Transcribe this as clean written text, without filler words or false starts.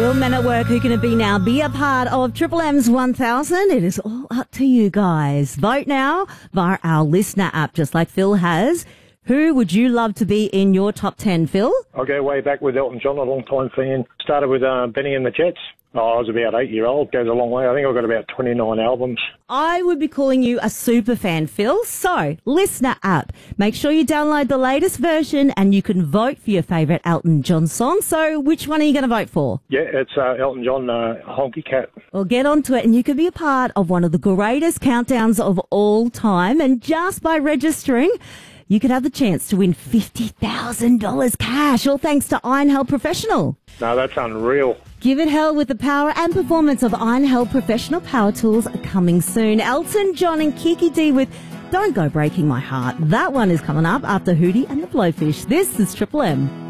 Phil, Men at Work, who can it be now? Be a part of Triple M's 1000. It is all up to you guys. Vote now via our listener app, just like Phil has. Who would you love to be in your top 10, Phil? I'll go way back with Elton John, a long-time fan. Started with Benny and the Jets. I was about 8-year-old. Goes a long way. I think I've got about 29 albums. I would be calling you a super fan, Phil. So, listener app. Make sure you download the latest version and you can vote for your favourite Elton John song. So, which one are you going to vote for? Yeah, it's Elton John, Honky Cat. Well, get onto it and you could be a part of one of the greatest countdowns of all time. And just by registering, you could have the chance to win $50,000 cash, all thanks to Iron Hell Professional. No, that's unreal. Give it hell with the power and performance of Iron Hell Professional Power Tools coming soon. Elton John and Kiki D with Don't Go Breaking My Heart. That one is coming up after Hootie and the Blowfish. This is Triple M.